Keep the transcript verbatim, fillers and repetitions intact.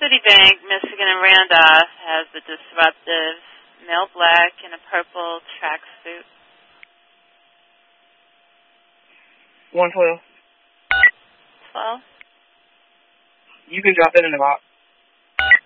Citibank, Michigan and Randolph has the disruptive male black in a purple tracksuit. one twelve. twelve? You can drop it in the box.